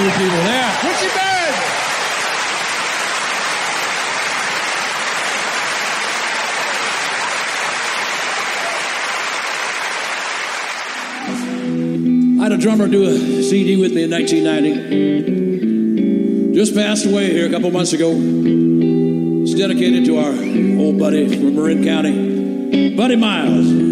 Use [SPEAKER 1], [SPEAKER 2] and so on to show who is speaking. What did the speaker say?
[SPEAKER 1] you people. Yeah.
[SPEAKER 2] Richie Band.
[SPEAKER 1] I had a drummer do a CD with me in 1990. Just passed away here a couple months ago. It's dedicated to our old buddy from Marin County, Buddy Miles.